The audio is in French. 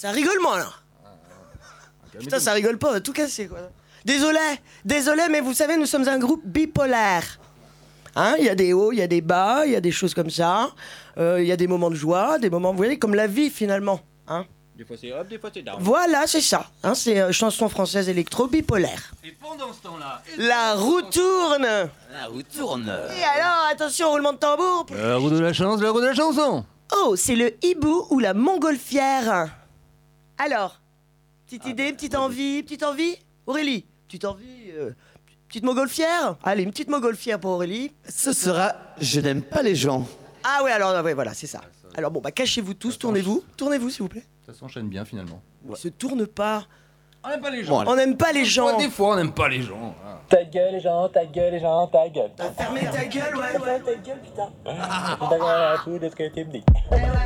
Ça rigole moins là. Putain, ça rigole pas, on va tout casser quoi. Désolé, mais vous savez, nous sommes un groupe bipolaire. Hein, il y a des hauts, il y a des bas, il y a des choses comme ça. Il y a des moments de joie, des moments, vous voyez, comme la vie finalement. Hein. Des fois c'est up, des fois c'est down. Voilà, c'est ça. Hein, c'est chanson française électro bipolaire. Et pendant ce temps-là... La roue tourne. La roue tourne. Et alors, attention, roulement de tambour. La roue de la chance, la roue de la chanson. Oh, c'est le hibou ou la montgolfière. Alors, petite idée, petite envie, Aurélie, petite envie, petite montgolfière. Allez, une petite montgolfière pour Aurélie. Ce sera Je n'aime pas les gens. Ah ouais, alors ouais, voilà, c'est ça. Alors bon, bah cachez-vous tous, tournez-vous s'il vous plaît. Ça s'enchaîne bien finalement. Il se tourne pas. On n'aime pas les gens. On n'aime pas les gens. Des fois on n'aime pas les gens. Ta gueule les gens, ta gueule les gens, ta gueule. Fermez ta gueule, ouais. Ta gueule putain. T'as rien à foutre de ce que tu me dis. Ouais.